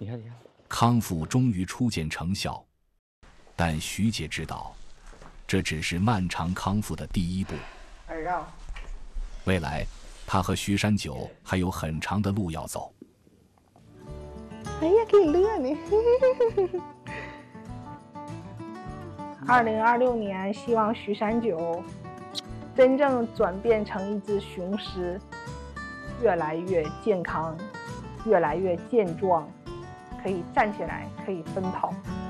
你看， 康复终于初见成效，但徐姐知道，这只是漫长康复的第一步。 耳绕。 未来，她和徐山九还有很长的路要走。 哎呀，可以乐呢。2026年，希望徐山九真正转变成一只雄狮，越来越健康，越来越健壮，可以站起来，可以奔跑。